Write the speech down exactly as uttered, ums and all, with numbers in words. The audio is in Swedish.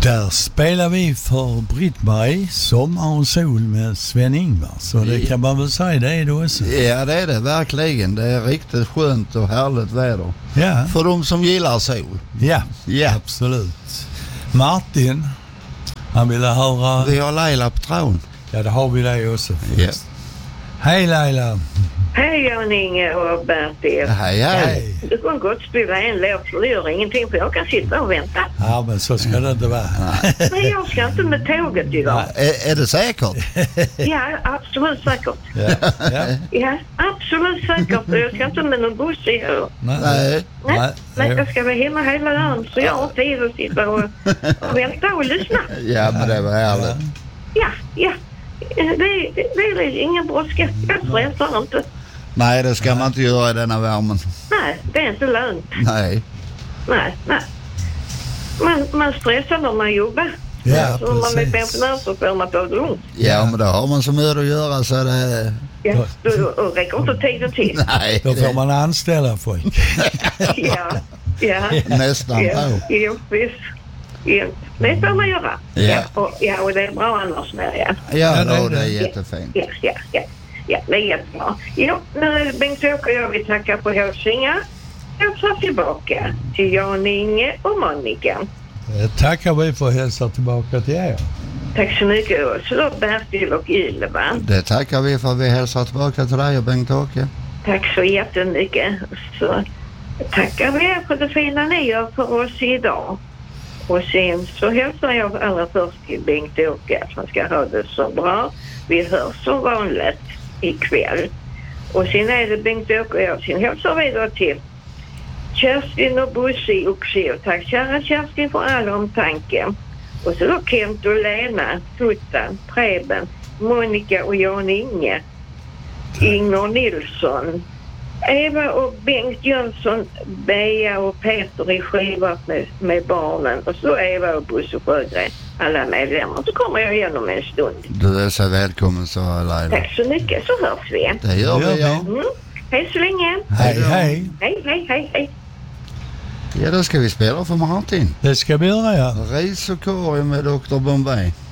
Där spelar vi för Britt-Marie Sommar och sol med Sven-Ingvar. Så det kan man väl säga, det är det också. Ja, det är det verkligen. Det är riktigt skönt och härligt väder. Ja. För de som gillar sol. Ja, ja. Absolut. Martin, han ville höra... Vi har Laila på tråden. Ja, det har vi det också. Ja. Hej Laila. Hej Jan-Inge och Bertil. Hej, hej. Du kan gott spela en låt, för det gör ingenting, för jag kan sitta och vänta. Ja, men så ska det inte vara. Men jag ska inte med tåget idag. Är, är det säkert? Ja, absolut säkert. Ja, ja. Ja, absolut säkert. Jag ska inte med någon buss i här. Nej. Nej, Nej. Nej, jag ska vara hemma hela dagen, så jag har tid att sitta och, och vänta och lyssna. Ja, men det var härligt. Ja, ja. Det, det, det är ingen brådska. Jag stressar inte. Nej, det ska man inte göra i denna värmen. Nej, det är inte lönt. Nej. Nej, nej. Man, man stressar när man jobbar. Ja, så om man är precis. pensionär så får man ta det lugnt. Ja, men då har man så mycket att göra så det... Ja, då, då räcker inte tiden till. Nej. Då får man anställa folk. Ja, ja. Nästan Ja, på. jo, visst. Ja, det får man göra. Ja. Ja, och, ja, och det är bra annars med det. Ja, Ja, det är då, det är det. jättefint. Ja, ja, ja. Ja, det är jättebra. Ja, nu Bengt-Åke och jag vill tacka på hälsningar. Jag tar tillbaka till Jan-Inge och Monica. Eh, Tackar vi för att hälsa tillbaka till er. Tack så mycket. Och så då Bertil och Ylva. Det tackar vi för att vi hälsar tillbaka till dig och Bengt-Åke. Tack så jättemycket. Så tackar vi er för det fina ni gör för oss idag. Och sen så hälsar jag allra först till Bengt-Åke att man ska ha det så bra. Vi hörs som vanligt ikväll. Och sen är det Bengt-Åke och jag. Sen hälsar vi då till Kerstin och Bosse och Xeo. Tack kära Kerstin för all omtanke. Och så då Kent och Lena, Tuttan, Preben, Monica och Jan-Inge, Inger Nilsson, Eva och Bengt Jönsson, Bea och Peter i skivat med, med barnen. Och så Eva och Bosse Sjögren, alla medlemmar. Så kommer jag igen om en stund. Du är så välkommen, så Laila. Tack så mycket, så hörs vi. Det gör Det gör vi, ja. Mm. Hej så länge. Hej, hej. Hej, hej, hej, hej. Ja, då ska vi spela för Martin. Det ska vi göra, ja. Ris och korg med doktor Bombay.